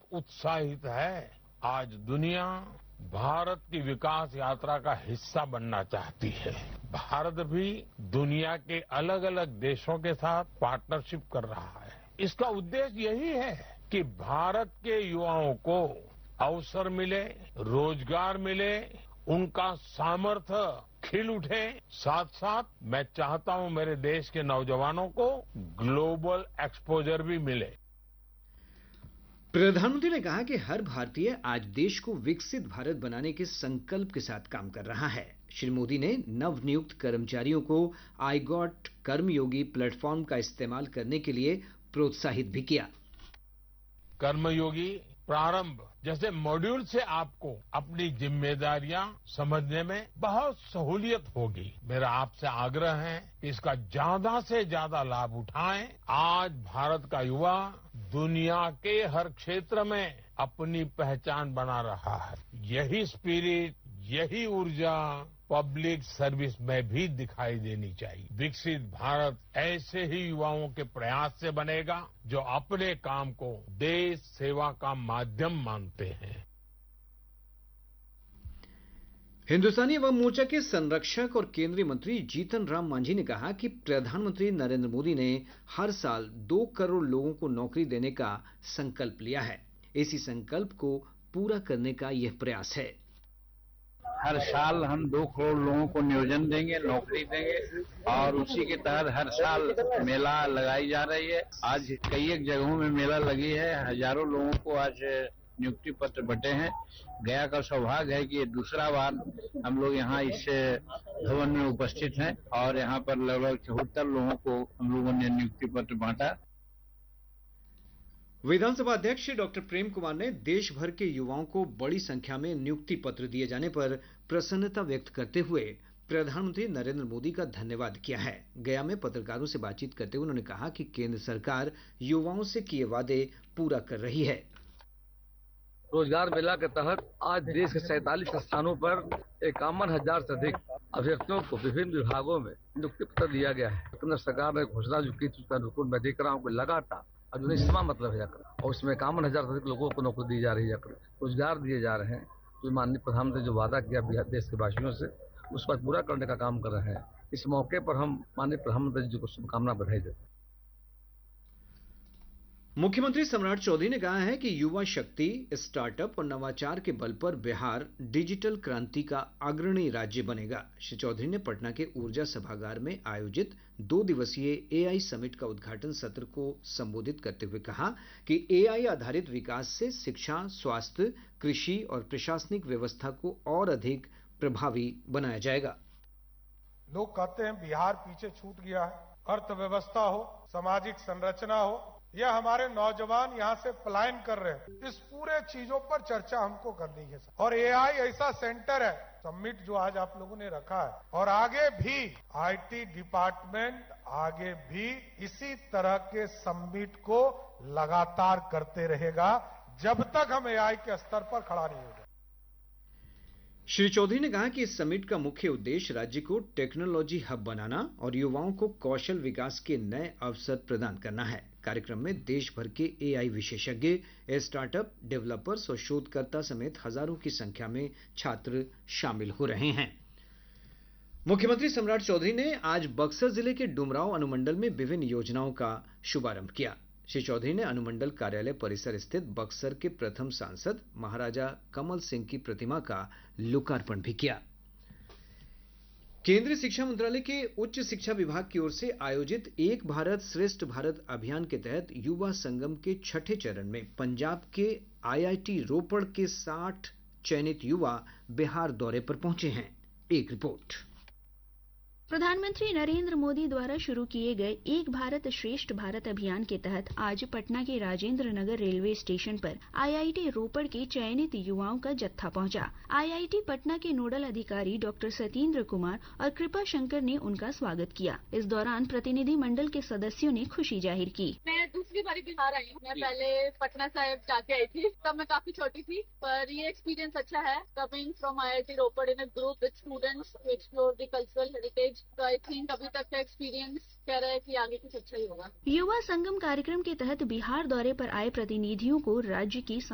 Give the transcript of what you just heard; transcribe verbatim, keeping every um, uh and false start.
उत्साहित है। आज दुनिया भारत की विकास यात्रा का हिस्सा बनना चाहती है। भारत भी दुनिया के अलग अलग देशों के साथ पार्टनरशिप कर रहा है। इसका उद्देश्य यही है कि भारत के युवाओं को अवसर मिले, रोजगार मिले, उनका सामर्थ्य खिल उठे। साथ साथ मैं चाहता हूं मेरे देश के नौजवानों को ग्लोबल एक्सपोजर भी मिले। प्रधानमंत्री ने कहा कि हर भारतीय आज देश को विकसित भारत बनाने के संकल्प के साथ काम कर रहा है। श्री मोदी ने नवनियुक्त कर्मचारियों को आई गॉट कर्मयोगी प्लेटफॉर्म का इस्तेमाल करने के लिए प्रोत्साहित भी किया। कर्मयोगी प्रारंभ जैसे मॉड्यूल से आपको अपनी जिम्मेदारियां समझने में बहुत सहूलियत होगी। मेरा आपसे आग्रह है कि इसका ज्यादा से ज्यादा लाभ उठाएं। आज भारत का युवा दुनिया के हर क्षेत्र में अपनी पहचान बना रहा है। यही स्पिरिट, यही ऊर्जा पब्लिक सर्विस में भी दिखाई देनी चाहिए। विकसित भारत ऐसे ही युवाओं के प्रयास से बनेगा जो अपने काम को देश सेवा का माध्यम मानते हैं। हिंदुस्तानी अवाम मोर्चा के संरक्षक और केंद्रीय मंत्री जीतन राम मांझी ने कहा कि प्रधानमंत्री नरेंद्र मोदी ने हर साल दो करोड़ लोगों को नौकरी देने का संकल्प लिया है। इसी संकल्प को पूरा करने का यह प्रयास है। हर साल हम दो करोड़ लोगों को नियोजन देंगे, नौकरी देंगे और उसी के तहत हर साल मेला लगाई जा रही है। आज कई एक जगहों में मेला लगी है। हजारों लोगों को आज नियुक्ति पत्र बंटे हैं। गया का सौभाग्य है कि दूसरा बार हम लोग यहाँ इस भवन में उपस्थित हैं और यहाँ पर लगभग चौहत्तर लोगों को हम लोगों ने नियुक्ति पत्र बांटा। विधानसभा अध्यक्ष डॉक्टर प्रेम कुमार ने देश भर के युवाओं को बड़ी संख्या में नियुक्ति पत्र दिए जाने पर प्रसन्नता व्यक्त करते हुए प्रधानमंत्री नरेंद्र मोदी का धन्यवाद किया है। गया में पत्रकारों से बातचीत करते हुए उन्होंने कहा कि केंद्र सरकार युवाओं से किए वादे पूरा कर रही है। रोजगार मेला के तहत आज देश के सैंतालीस स्थानों पर इक्यावन हजार से अधिक अभ्यर्थियों को विभिन्न विभागों में नियुक्ति पत्र दिया गया है। केंद्र सरकार ने घोषणा जो की थी उसका अनुकूल मैं देख रहा हूँ कि लगातार अब जो इसमा मतलब है जाकर और उसमें इक्यावन हजार से अधिक लोगों को नौकरी दी जा रही है, रोजगार दिए जा रहे हैं। जो माननीय प्रधानमंत्री जो वादा किया बिहार देश के वासियों से उस पर पूरा करने का काम कर रहे हैं। इस मौके पर हम माननीय प्रधानमंत्री जी को शुभकामना बधाई देते हैं। मुख्यमंत्री सम्राट चौधरी ने कहा है कि युवा शक्ति, स्टार्टअप और नवाचार के बल पर बिहार डिजिटल क्रांति का अग्रणी राज्य बनेगा। श्री चौधरी ने पटना के ऊर्जा सभागार में आयोजित दो दिवसीय एआई समिट का उद्घाटन सत्र को संबोधित करते हुए कहा कि एआई आधारित विकास से शिक्षा, स्वास्थ्य, कृषि और प्रशासनिक व्यवस्था को और अधिक प्रभावी बनाया जाएगा। लोग कहते हैं बिहार पीछे छूट गया है। अर्थव्यवस्था हो, सामाजिक संरचना हो, यह हमारे नौजवान यहाँ से पलायन कर रहे हैं। इस पूरे चीजों पर चर्चा हमको करनी है और एआई ऐसा सेंटर है समिट जो आज आप लोगों ने रखा है और आगे भी आईटी डिपार्टमेंट आगे भी इसी तरह के समिट को लगातार करते रहेगा जब तक हम एआई के स्तर पर खड़ा नहीं हो जाए। श्री चौधरी ने कहा कि इस समिट का मुख्य उद्देश्य राज्य को टेक्नोलॉजी हब बनाना और युवाओं को कौशल विकास के नए अवसर प्रदान करना है। कार्यक्रम में देश भर के एआई विशेषज्ञ, स्टार्टअप, डेवलपर्स और शोधकर्ता समेत हजारों की संख्या में छात्र शामिल हो रहे हैं। मुख्यमंत्री सम्राट चौधरी ने आज बक्सर जिले के डुमरांव अनुमंडल में विभिन्न योजनाओं का शुभारंभ किया। श्री चौधरी ने अनुमंडल कार्यालय परिसर स्थित बक्सर के प्रथम सांसद महाराजा कमल सिंह की प्रतिमा का लोकार्पण भी किया। केंद्रीय शिक्षा मंत्रालय के उच्च शिक्षा विभाग की ओर से आयोजित एक भारत श्रेष्ठ भारत अभियान के तहत युवा संगम के छठे चरण में पंजाब के आईआईटी रोपड़ के साठ चयनित युवा बिहार दौरे पर पहुंचे हैं। एक रिपोर्ट। प्रधानमंत्री नरेंद्र मोदी द्वारा शुरू किए गए एक भारत श्रेष्ठ भारत अभियान के तहत आज पटना के राजेंद्र नगर रेलवे स्टेशन पर आईआईटी रोपड़ के चयनित युवाओं का जत्था पहुंचा। आईआईटी पटना के नोडल अधिकारी डॉक्टर सतीन्द्र कुमार और कृपा शंकर ने उनका स्वागत किया। इस दौरान प्रतिनिधि मंडल के सदस्यों ने खुशी जाहिर की। मैं दूसरी बारी बिहार आई हूँ। मैं पहले पटना साहिब जाके आई थी, तब मैं काफी छोटी थी, पर ये एक्सपीरियंस अच्छा है। Coming from IIT Ropar in a group with students to explore the cultural heritage, तो आई थिंक अभी तक का एक्सपीरियंस कह रहा है कि आगे कुछ अच्छा ही होगा। युवा संगम कार्यक्रम के तहत बिहार दौरे पर आए प्रतिनिधियों को राज्य की